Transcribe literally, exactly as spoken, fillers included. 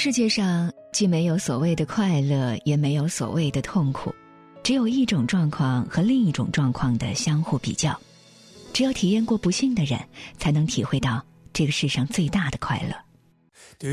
世界上既没有所谓的快乐，也没有所谓的痛苦，只有一种状况和另一种状况的相互比较。只有体验过不幸的人，才能体会到这个世上最大的快乐。